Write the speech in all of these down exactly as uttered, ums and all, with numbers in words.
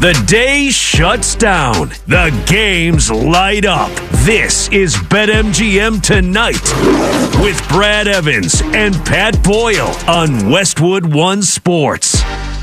The day shuts down. The games light up. This is BetMGM Tonight with Brad Evans and Pat Boyle on Westwood One Sports.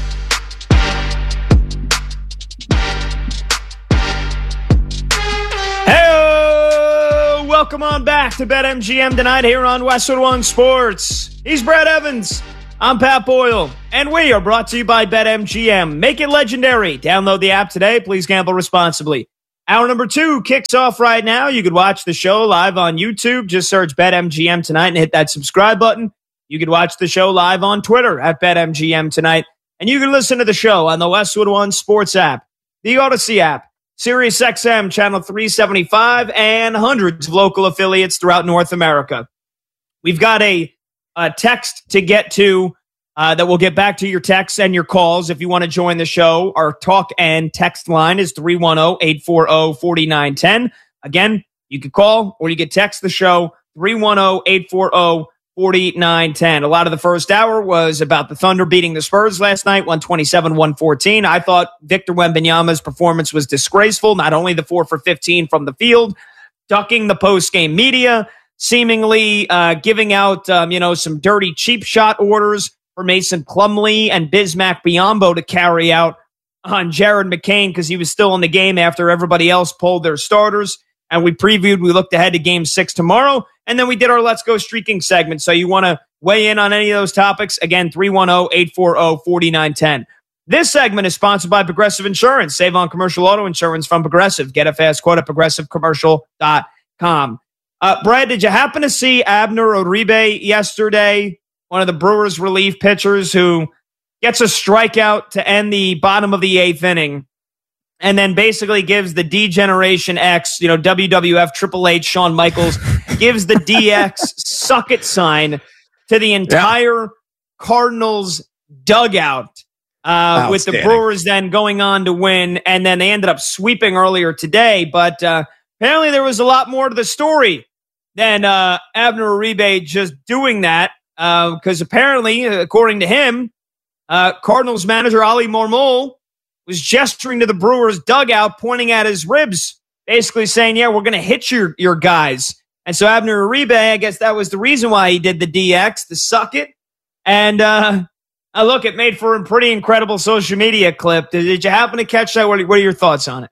Hey, welcome on back to BetMGM Tonight here on Westwood One Sports. He's Brad Evans. I'm Pat Boyle, and we are brought to you by BetMGM. Make it legendary. Download the app today. Please gamble responsibly. Hour number two kicks off right now. You could watch the show live on YouTube. Just search BetMGM Tonight and hit that subscribe button. You could watch the show live on Twitter at BetMGM Tonight. And you can listen to the show on the Westwood One Sports app, the Odyssey app, SiriusXM Channel three seventy-five, and hundreds of local affiliates throughout North America. We've got a A text to get to uh, that we'll get back to your texts and your calls if you want to join the show. Our talk and text line is three one zero, eight four zero, four nine one zero. Again, you can call or you can text the show three one zero, eight four zero, four nine one zero. A lot of the first hour was about the Thunder beating the Spurs last night, one twenty-seven, one fourteen. I thought Victor Wembanyama's performance was disgraceful. Not only the four for fifteen from the field, ducking the post-game media, seemingly uh, giving out, um, you know, some dirty cheap shot orders for Mason Plumlee and Bismack Biyombo to carry out on Jared McCain because he was still in the game after everybody else pulled their starters. And we previewed, we looked ahead to game six tomorrow, and then we did our Let's Go Streaking segment. So you want to weigh in on any of those topics? Again, three one zero, eight four zero, four nine one zero. This segment is sponsored by Progressive Insurance. Save on commercial auto insurance from Progressive. Get a fast quote at progressive commercial dot com. Uh, Brad, did you happen to see Abner Uribe yesterday, one of the Brewers relief pitchers who gets a strikeout to end the bottom of the eighth inning and then basically gives the D-Generation X, you know, W W F, Triple H, Shawn Michaels, gives the D X suck it sign to the entire yeah. Cardinals dugout uh, with the Brewers then going on to win, and then they ended up sweeping earlier today, but uh, apparently there was a lot more to the story than uh, Abner Uribe just doing that, because uh, apparently, according to him, uh, Cardinals manager Ali Marmol was gesturing to the Brewers dugout, pointing at his ribs, basically saying, yeah, we're going to hit your, your guys. And so Abner Uribe, I guess that was the reason why he did the D X, the suck it. And uh, uh, look, it made for a pretty incredible social media clip. Did, did you happen to catch that? What are, what are your thoughts on it?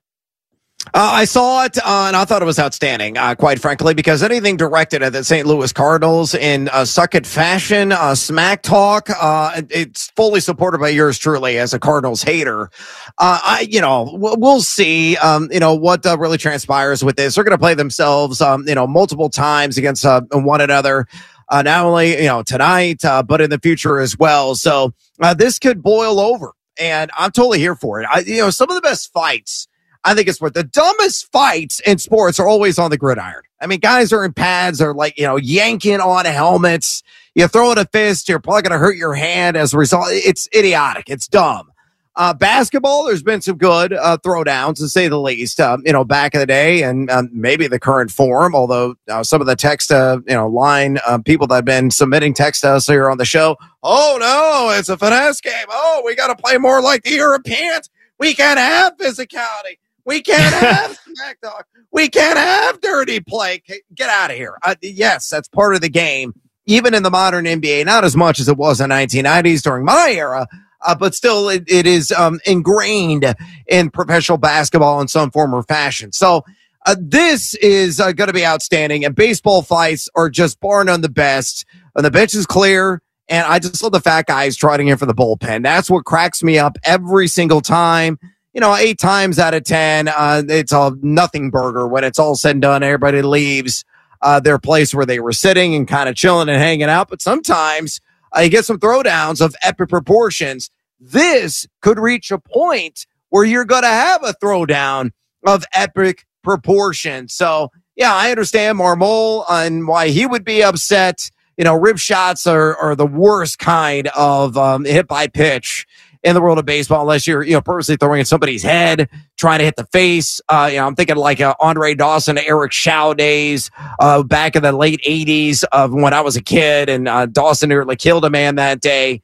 Uh, I saw it, uh, and I thought it was outstanding, uh, quite frankly, because anything directed at the Saint Louis Cardinals in uh, suck-it fashion, uh, smack talk, uh, it's fully supported by yours truly as a Cardinals hater. Uh, I, you know, we'll, we'll see, um, you know, what uh, really transpires with this. They're going to play themselves, um, you know, multiple times against uh, one another, uh, not only, you know, tonight, uh, but in the future as well. So uh, this could boil over, and I'm totally here for it. I, you know, some of the best fights, I think it's worth the dumbest fights in sports are always on the gridiron. I mean, guys are in pads, are like, you know, yanking on helmets. You throw in a fist, you're probably going to hurt your hand as a result. It's idiotic. It's dumb. Uh, basketball, there's been some good uh, throwdowns, to say the least, um, you know, back in the day, and um, maybe the current form, although uh, some of the text, uh, you know, line uh, people that have been submitting text to us here on the show, oh, no, it's a finesse game. Oh, we got to play more like the Europeans. We can't have physicality. We can't have smack talk. We can't have dirty play. Get out of here. Uh, yes, that's part of the game, even in the modern N B A. Not as much as it was in the nineteen nineties during my era, uh, but still it, it is um, ingrained in professional basketball in some form or fashion. So uh, this is uh, going to be outstanding, and baseball fights are just bar none the best. And the bench is clear, and I just love the fat guys trotting in for the bullpen. That's what cracks me up every single time. You know, eight times out of ten, uh, it's a nothing burger when it's all said and done. Everybody leaves uh, their place where they were sitting and kind of chilling and hanging out. But sometimes uh, you get some throwdowns of epic proportions. This could reach a point where you're going to have a throwdown of epic proportions. So, yeah, I understand Marmol and why he would be upset. You know, rib shots are, are the worst kind of um, hit by pitch in the world of baseball, unless you're, you know, purposely throwing at somebody's head, trying to hit the face. Uh, you know, I'm thinking like uh, Andre Dawson, Eric Shaw days uh, back in the late eighties of when I was a kid, and uh, Dawson nearly killed a man that day.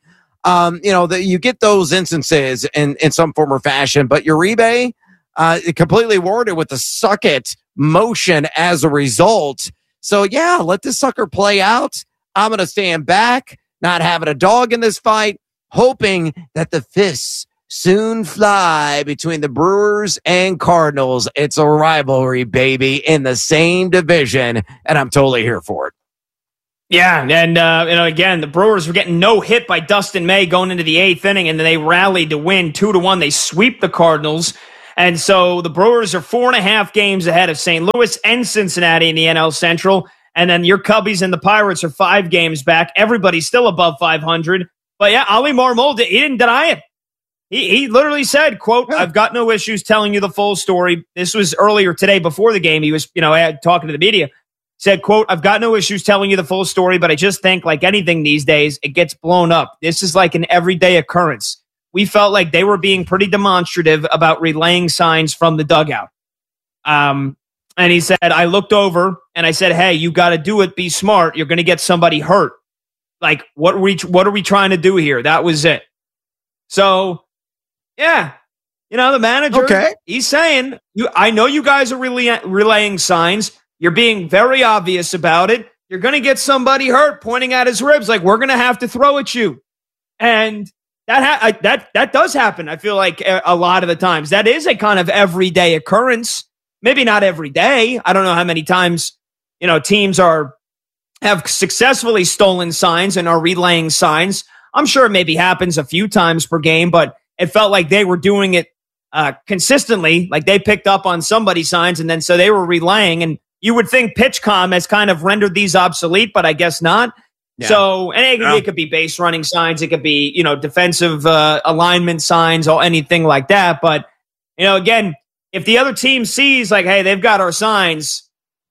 Um, you know, that you get those instances in, in some form or fashion, but Uribe, uh, completely warded with the suck it motion as a result. So yeah, let this sucker play out. I'm going to stand back, not having a dog in this fight, hoping that the fists soon fly between the Brewers and Cardinals. It's a rivalry, baby, in the same division, and I'm totally here for it. Yeah, and uh, you know, again, the Brewers were getting no hit by Dustin May going into the eighth inning, and then they rallied to win two to one. They sweep the Cardinals, and so the Brewers are four and a half games ahead of Saint Louis and Cincinnati in the N L Central, and then your Cubbies and the Pirates are five games back. Everybody's still above five hundred, but yeah, Oli Marmol, he didn't deny it. He he literally said, "quote I've got no issues telling you the full story." This was earlier today before the game. He was, you know, talking to the media. Said, quote, "I've got no issues telling you the full story, but I just think like anything these days, it gets blown up. This is like an everyday occurrence." We felt like they were being pretty demonstrative about relaying signs from the dugout. Um, and he said, "I looked over and I said, hey, you got to do it. Be smart. You're going to get somebody hurt. Like, what are we, what are we trying to do here?" That was it. So, yeah, you know, the manager, okay. he's saying, "You, I know you guys are relay- relaying signs. You're being very obvious about it. You're going to get somebody hurt," pointing at his ribs, like, "we're going to have to throw at you." And that ha- I, that that does happen, I feel like, a, a lot of the times. That is a kind of everyday occurrence. Maybe not every day. I don't know how many times, you know, teams are have successfully stolen signs and are relaying signs. I'm sure it maybe happens a few times per game, but it felt like they were doing it uh, consistently. Like they picked up on somebody's signs, and then so they were relaying. And you would think PitchCom has kind of rendered these obsolete, but I guess not. Yeah. So, and it, yeah. it could be base running signs. It could be, you know, defensive uh, alignment signs or anything like that. But, you know, again, if the other team sees like, hey, they've got our signs,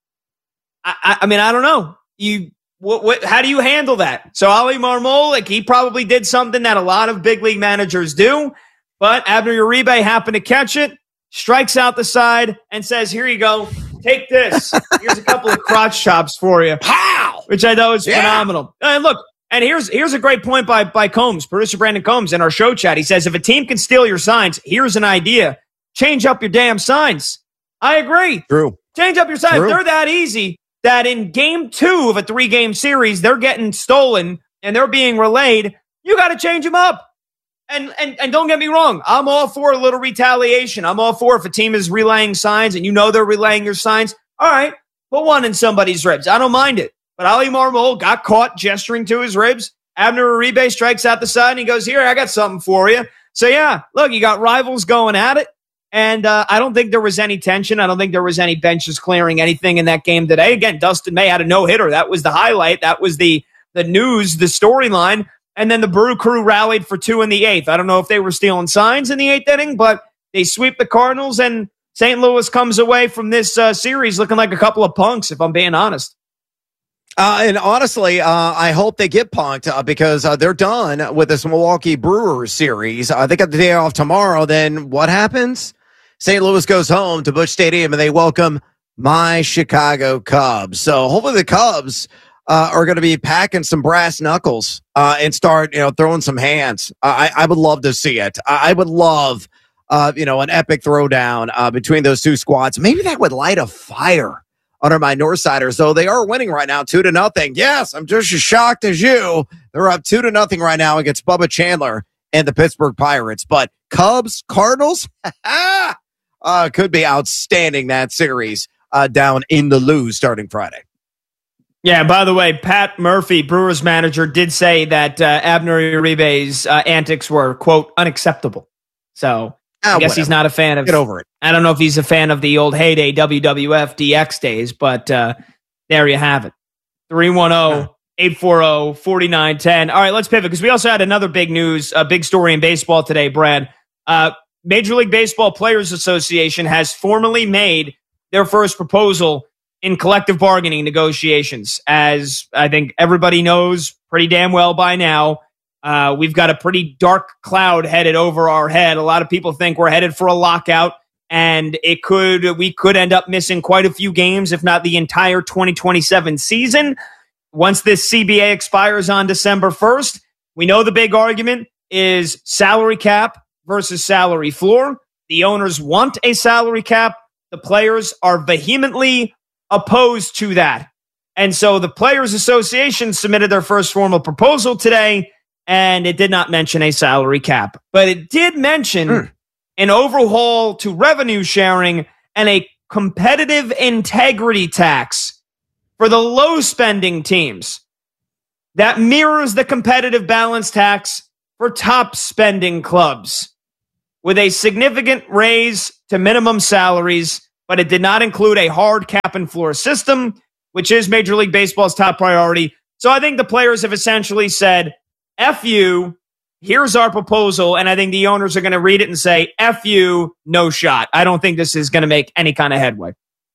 I, I, I mean, I don't know. You, what, what, how do you handle that? So Oli Marmol, like he probably did something that a lot of big league managers do, but Abner Uribe happened to catch it, strikes out the side, and says, "Here you go. Take this. Here's a couple of crotch chops for you." Pow! Which I thought was yeah. phenomenal. And look, and here's here's a great point by by Combs, producer Brandon Combs, in our show chat. He says, "If a team can steal your signs, here's an idea: change up your damn signs." I agree. True. Change up your signs. True. They're that easy that in game two of a three game series, they're getting stolen and they're being relayed. You got to change them up. And, and and don't get me wrong, I'm all for a little retaliation. I'm all for if a team is relaying signs and you know they're relaying your signs, all right, put one in somebody's ribs. I don't mind it. But Oli Marmol got caught gesturing to his ribs. Abner Uribe strikes out the side and he goes, "Here, I got something for you." So yeah, look, you got rivals going at it. And uh, I don't think there was any tension. I don't think there was any benches clearing anything in that game today. Again, Dustin May had a no-hitter. That was the highlight. That was the the news, the storyline. And then the Brew Crew rallied for two in the eighth. I don't know if they were stealing signs in the eighth inning, but they sweep the Cardinals, and Saint Louis comes away from this uh, series looking like a couple of punks, if I'm being honest. Uh, and honestly, uh, I hope they get punked uh, because uh, they're done with this Milwaukee Brewers series. Uh, they got the day off tomorrow. Then what happens? Saint Louis goes home to Busch Stadium, and they welcome my Chicago Cubs. So hopefully the Cubs Uh, are going to be packing some brass knuckles uh, and start, you know, throwing some hands. Uh, I, I would love to see it. I, I would love, uh, you know, an epic throwdown uh, between those two squads. Maybe that would light a fire under my Northsiders, though they are winning right now, two to nothing. Yes, I'm just as shocked as you. They're up two to nothing right now against Bubba Chandler and the Pittsburgh Pirates. But Cubs, Cardinals, uh, could be outstanding, that series uh, down in the Lou starting Friday. Yeah, by the way, Pat Murphy, Brewers manager, did say that uh, Abner Uribe's uh, antics were, quote, unacceptable. So ah, I guess whatever. He's not a fan of... Get over it. I don't know if he's a fan of the old heyday W W F D X days, but uh, there you have it. three one zero, eight four zero, four nine one zero. All right, let's pivot, because we also had another big news, a big story in baseball today, Brad. Uh, Major League Baseball Players Association has formally made their first proposal in collective bargaining negotiations. As I think everybody knows pretty damn well by now, uh, we've got a pretty dark cloud headed over our head. A lot of people think we're headed for a lockout, and it could we could end up missing quite a few games, if not the entire twenty twenty-seven season. Once this C B A expires on December first, we know the big argument. is salary cap versus salary floor. The owners want a salary cap. The players are vehemently opposed to that. And so the Players Association submitted their first formal proposal today, and it did not mention a salary cap. But it did mention mm. an overhaul to revenue sharing and a competitive integrity tax for the low-spending teams that mirrors the competitive balance tax for top-spending clubs, with a significant raise to minimum salaries, but it did not include a hard cap and floor system, which is Major League Baseball's top priority. So I think the players have essentially said, F you, here's our proposal, and I think the owners are going to read it and say, F you, no shot. I don't think this is going to make any kind of headway.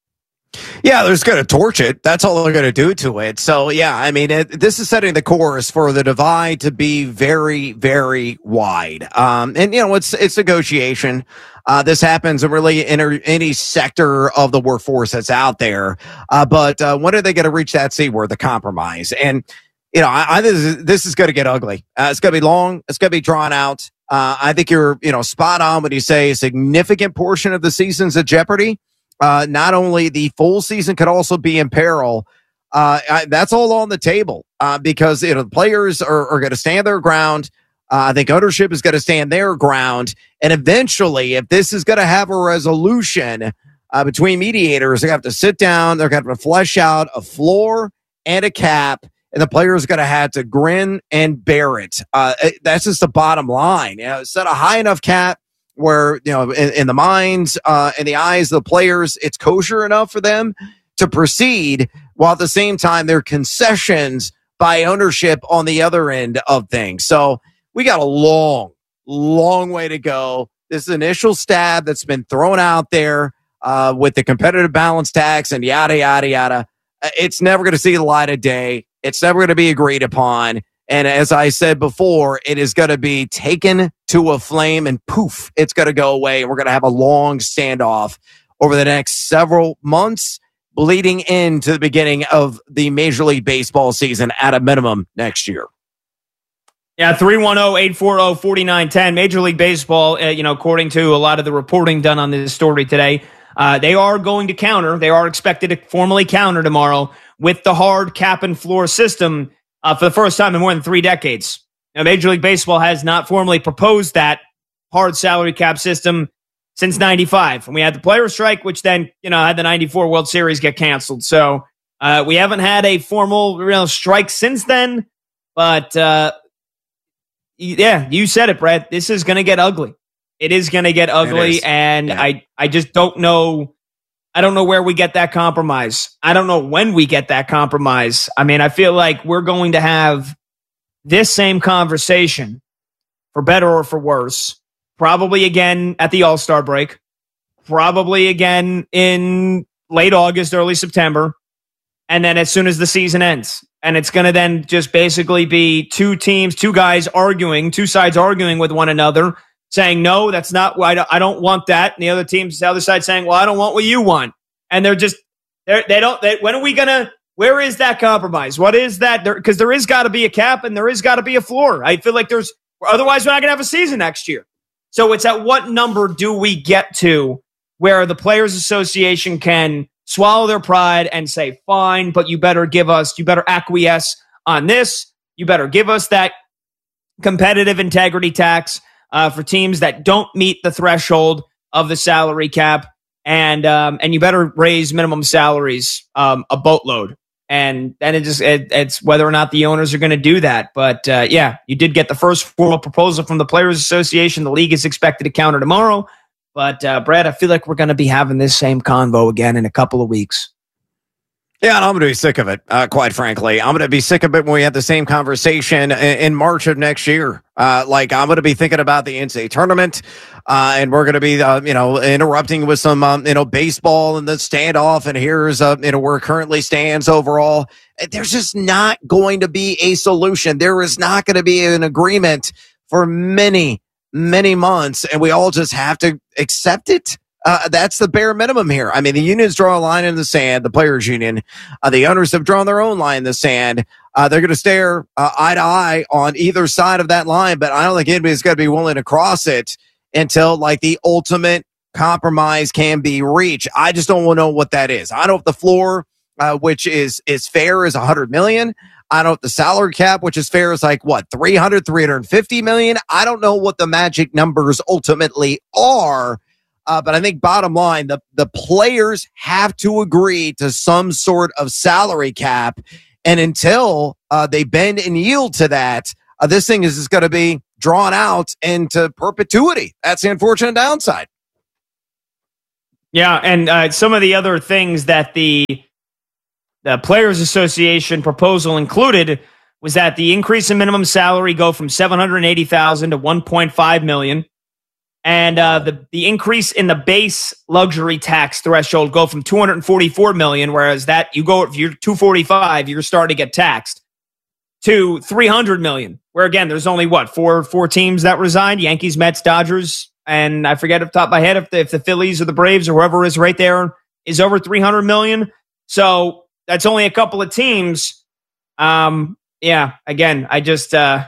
Yeah, they're just going to torch it. That's all they're going to do to it. So, yeah, I mean, it, this is setting the course for the divide to be very, very wide. Um, and, you know, it's it's negotiation. Uh, this happens in really in any sector of the workforce that's out there. Uh, but uh, when are they going to reach that C word, the compromise? And, you know, I, I this is, this is going to get ugly. Uh, it's going to be long. It's going to be drawn out. Uh, I think you're, you know, spot on when you say a significant portion of the season's at jeopardy. Uh, not only the full season could also be in peril. Uh, I, that's all on the table uh, because you know the players are, are going to stand their ground. Uh, I think ownership is going to stand their ground, and eventually, if this is going to have a resolution uh, between mediators, they have to sit down. They're going to have to flesh out a floor and a cap, and the players are going to have to grin and bear it. Uh, it that's just the bottom line. You know, set a high enough cap where, you know, in, in the minds, uh, in the eyes of the players, it's kosher enough for them to proceed, while at the same time, there are concessions by ownership on the other end of things. So we got a long, long way to go. This initial stab that's been thrown out there uh, with the competitive balance tax and yada, yada, yada. It's never going to see the light of day. It's never going to be agreed upon. And as I said before, it is going to be taken to a flame and poof, it's going to go away. And we're going to have a long standoff over the next several months, bleeding into the beginning of the Major League Baseball season at a minimum next year. Yeah, three one zero, eight four zero, four nine one zero. Major League Baseball, uh, you know, according to a lot of the reporting done on this story today, uh, they are going to counter. They are expected to formally counter tomorrow with the hard cap and floor system. Uh, for the first time in more than three decades. Now, Major League Baseball has not formally proposed that hard salary cap system since ninety-five. And we had the players' strike, which then, you know, had the ninety-four World Series get canceled. So uh, we haven't had a formal you know, strike since then. But, uh, yeah, you said it, Brad. This is going to get ugly. It is going to get ugly. And yeah. I, I just don't know. I don't know where we get that compromise. I don't know when we get that compromise. I mean, I feel like we're going to have this same conversation, for better or for worse, probably again at the All-Star break, probably again in late August, early September, and then as soon as the season ends. And it's going to then just basically be two teams, two guys arguing, two sides arguing with one another, saying, no, that's not why I don't want that. And the other teams, the other side saying, well, I don't want what you want. And they're just, they're, they don't, they, when are we going to, where is that compromise? What is that? Because there, there is got to be a cap and there is got to be a floor. I feel like there's, otherwise we're not going to have a season next year. So it's at what number do we get to where the Players Association can swallow their pride and say, fine, but you better give us, you better acquiesce on this. You better give us that competitive integrity tax. Uh, for teams that don't meet the threshold of the salary cap, and um, and you better raise minimum salaries um, a boatload, and then it just it, it's whether or not the owners are going to do that. But uh, yeah, you did get the first formal proposal from the Players Association. The league is expected to counter tomorrow, but uh, Brad, I feel like we're going to be having this same convo again in a couple of weeks. Yeah, and I'm going to be sick of it, uh, quite frankly. I'm going to be sick of it when we have the same conversation in, in March of next year. Uh, like, I'm going to be thinking about the N C double A tournament, uh, and we're going to be, uh, you know, interrupting with some, um, you know, baseball and the standoff, and here's, uh, you know, where it currently stands overall. There's just not going to be a solution. There is not going to be an agreement for many, many months, and we all just have to accept it. Uh, that's the bare minimum here. I mean, the unions draw a line in the sand, the players union. Uh, the owners have drawn their own line in the sand. Uh, they're going to stare uh, eye to eye on either side of that line, but I don't think anybody's going to be willing to cross it until like the ultimate compromise can be reached. I just don't know what that is. I don't know if the floor, uh, which is is fair, is one hundred million. I don't know if the salary cap, which is fair, is like what, three hundred, three hundred fifty million. I don't know what the magic numbers ultimately are. Uh, but I think bottom line, the, the players have to agree to some sort of salary cap. And until uh, they bend and yield to that, uh, this thing is, is going to be drawn out into perpetuity. That's the unfortunate downside. Yeah, and uh, some of the other things that the, the Players Association proposal included was that the increase in minimum salary go from seven hundred eighty thousand dollars to one point five million dollars. And uh, the, the increase in the base luxury tax threshold go from two hundred forty-four million dollars, whereas that you go, if you're two forty-five, you're starting to get taxed, to three hundred million dollars, where again, there's only what, four four teams that resigned: Yankees, Mets, Dodgers, and I forget off the top of my head if the, if the Phillies or the Braves or whoever is right there is over three hundred million dollars. So that's only a couple of teams. Um, yeah, again, I just... Uh,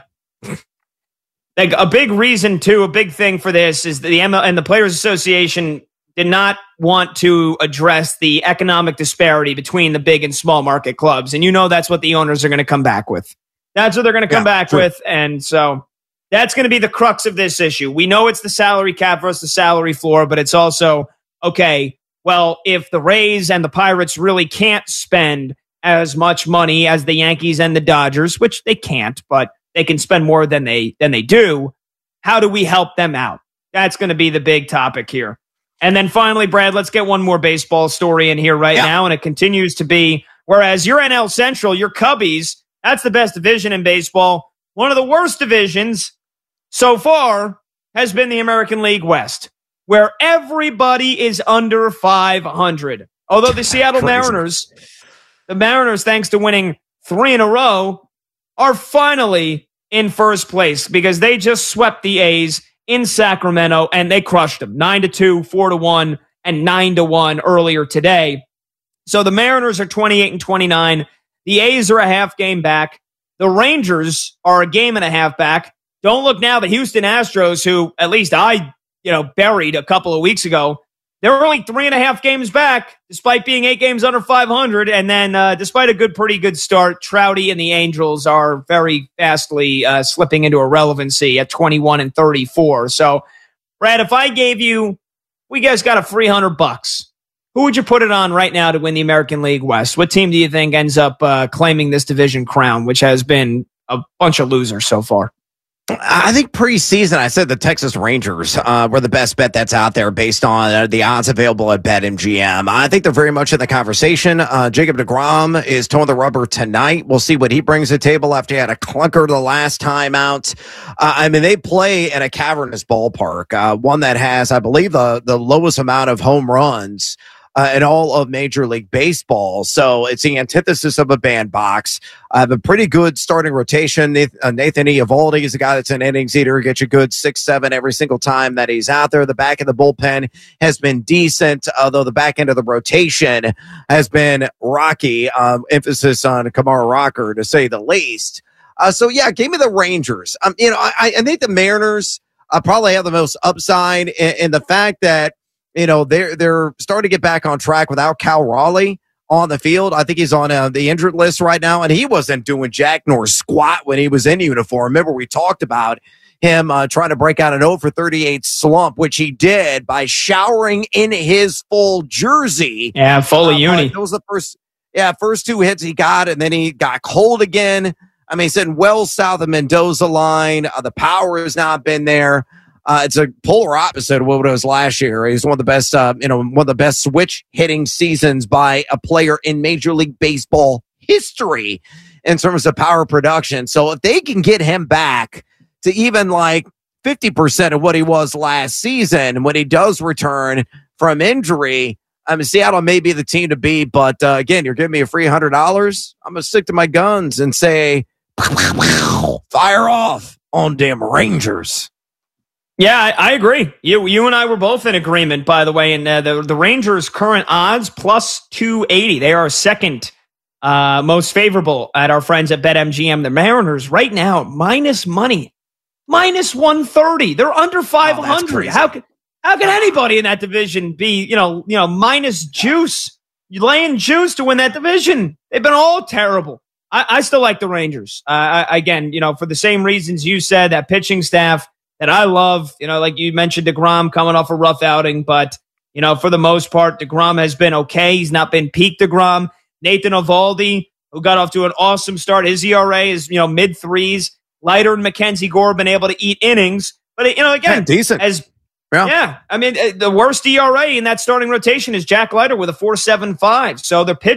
Like a big reason, too, a big thing for this is that the M L and the Players Association did not want to address the economic disparity between the big and small market clubs. And you know that's what the owners are going to come back with. That's what they're going to come yeah, back true. with. And so that's going to be the crux of this issue. We know it's the salary cap versus the salary floor, but it's also, okay, well, if the Rays and the Pirates really can't spend as much money as the Yankees and the Dodgers, which they can't, but they can spend more than they than they do, how do we help them out? That's going to be the big topic here. And then finally, Brad, let's get one more baseball story in here right yeah. now. And it continues to be, whereas your N L Central, your Cubbies, that's the best division in baseball. One of the worst divisions so far has been the American League West, where everybody is under five hundred. Although the Seattle Mariners, the Mariners, thanks to winning three in a row, are finally in first place because they just swept the A's in Sacramento and they crushed them nine to two, four to one, and nine to one earlier today. So the Mariners are twenty-eight and twenty-nine. The A's are a half game back. The Rangers are a game and a half back. Don't look now, the Houston Astros, who at least I, you know, buried a couple of weeks ago, they're only three and a half games back, despite being eight games under five hundred. And then, uh, despite a good, pretty good start, Trouty and the Angels are very fastly uh, slipping into irrelevancy at twenty-one and thirty-four. So, Brad, if I gave you, we guys got a free hundred bucks, who would you put it on right now to win the American League West? What team do you think ends up uh, claiming this division crown, which has been a bunch of losers so far? I think preseason, I said the Texas Rangers uh, were the best bet that's out there based on uh, the odds available at BetMGM. I think they're very much in the conversation. Uh, Jacob deGrom is towing the rubber tonight. We'll see what he brings to the table after he had a clunker the last time out. Uh, I mean, they play in a cavernous ballpark, uh, one that has, I believe, the, the lowest amount of home runs Uh, in all of Major League Baseball. So it's the antithesis of a bandbox. I have a pretty good starting rotation. Nathan, uh, Nathan Eovaldi is a guy that's an innings eater, gets you good six, seven every single time that he's out there. The back of the bullpen has been decent, although the back end of the rotation has been rocky. Um, emphasis on Kamara Rocker, to say the least. Uh, so, yeah, give me the Rangers. Um, you know, I, I think the Mariners uh, probably have the most upside in, in the fact that You know, they're, they're starting to get back on track without Cal Raleigh on the field. I think he's on uh, the injured list right now, and he wasn't doing jack nor squat when he was in uniform. Remember, we talked about him uh, trying to break out an oh for thirty-eight slump, which he did by showering in his full jersey. Yeah, full of uh, uni. Those were the first, yeah, first two hits he got, and then he got cold again. I mean, he's sitting well south of Mendoza line. Uh, the power has not been there. Uh, it's a polar opposite of what it was last year. He's one of the best, uh, you know, one of the best switch hitting seasons by a player in Major League Baseball history in terms of power production. So if they can get him back to even like fifty percent of what he was last season when he does return from injury, I mean, Seattle may be the team to beat. But uh, again, you're giving me a free one hundred dollars. I'm going to stick to my guns and say, fire off on damn Rangers. Yeah, I, I agree. You you and I were both in agreement, by the way. And uh, the, the Rangers' current odds, plus two eighty. They are second uh, most favorable at our friends at BetMGM. The Mariners right now, minus money, minus one thirty. They're under five hundred. Oh, how can how can anybody in that division be, you know, you know, minus juice? You laying juice to win that division. They've been all terrible. I, I still like the Rangers. Uh, I, again, you know, for the same reasons you said, that pitching staff that I love, you know, like you mentioned DeGrom coming off a rough outing, but, you know, for the most part, DeGrom has been okay. He's not been peak DeGrom. Nathan Eovaldi, who got off to an awesome start. His E R A is, you know, mid threes. Leiter and Mackenzie Gore been able to eat innings. But, you know, again, yeah, decent. as Yeah. yeah, I mean, the worst E R A in that starting rotation is Jack Leiter with a four point seven five. So they're pitching